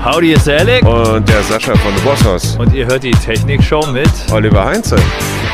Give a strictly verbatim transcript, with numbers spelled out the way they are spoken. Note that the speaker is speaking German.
Howdy, ist der Alec. Und der Sascha von The Boss House. Und ihr hört die Technikshow mit Oliver Heinze.